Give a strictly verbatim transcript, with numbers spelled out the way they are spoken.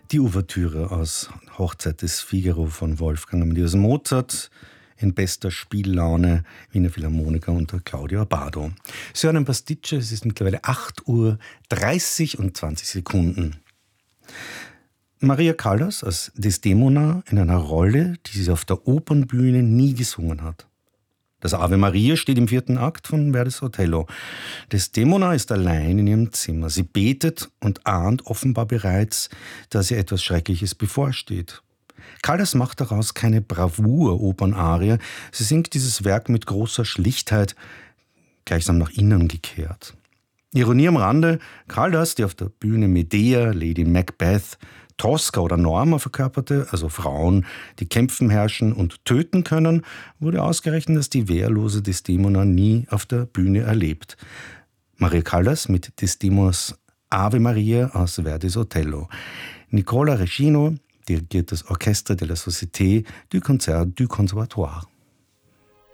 Die Ouvertüre aus Hochzeit des Figaro von Wolfgang Amadeus Mozart in bester Spiellaune, Wiener Philharmoniker unter Claudio Abbado. Sie hören ein Pasticcio, es ist mittlerweile acht Uhr dreißig und zwanzig Sekunden. Maria Callas als Desdemona in einer Rolle, die sie auf der Opernbühne nie gesungen hat. Das Ave Maria steht im vierten Akt von Verdis Othello. Desdemona ist allein in ihrem Zimmer. Sie betet und ahnt offenbar bereits, dass ihr etwas Schreckliches bevorsteht. Callas macht daraus keine Bravour-Opernarie. Sie singt dieses Werk mit großer Schlichtheit, gleichsam nach innen gekehrt. Ironie am Rande, Callas, die auf der Bühne Medea, Lady Macbeth, Tosca oder Norma verkörperte, also Frauen, die kämpfen, herrschen und töten können, wurde ausgerechnet als die wehrlose Desdemona nie auf der Bühne erlebt. Maria Callas mit Desdemonas Ave Maria aus Verdis Othello. Nicola Regino dirigiert das Orchestre de la Société du Concert du Conservatoire.